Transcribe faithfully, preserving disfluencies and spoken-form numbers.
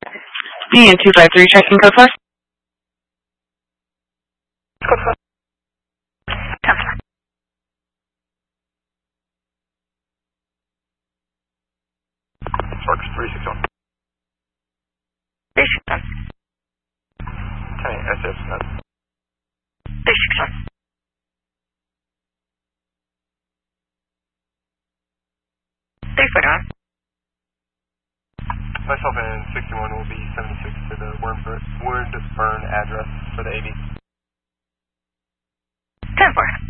And two five three, checking code four. Code four. ten four. Sharks three six one. three six one. ten S S Smith. three six one. three four one. Myself and sixty-one will be seventy-six to the Woodburn address for the A B. ten four.